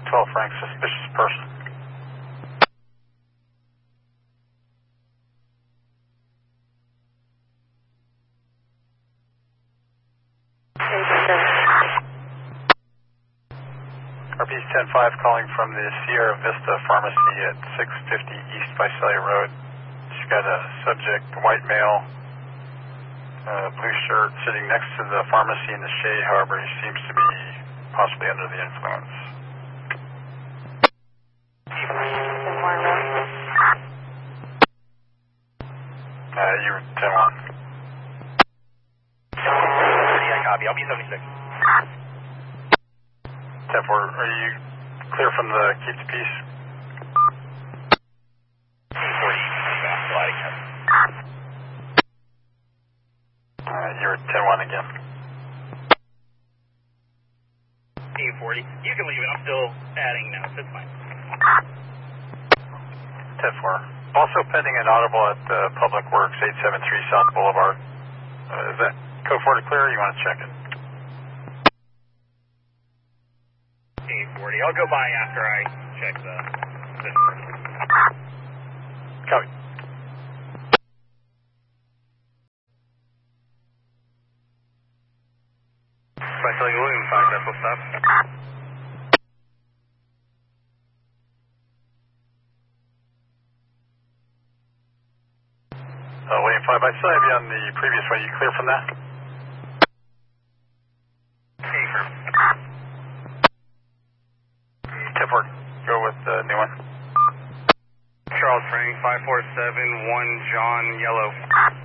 12 Frank, suspicious person. RP's 10-5 calling from the Sierra Vista Pharmacy at 650 East Visalia Road. She's got a subject, white male, blue shirt, sitting next to the pharmacy in the shade. However, he seems to be possibly under the influence. You're 10-1. I copy. I'll be 76. 10-4, are you clear from the keep the peace? 40. You're 10-1 again. 40. You can leave it. I'm still adding notes. It's fine. 10-4. Also pending an audible at Public Works, 873 South Boulevard. Is that code 4 to clear, or you want to check it? 40. I'll go by after I check the Copy. Visalia William 5, that's what's up. William 5, I saw you on the previous one. You clear from that? Paper. 10-4, go with the new one. Charles Frank, 547, 1 John Yellow.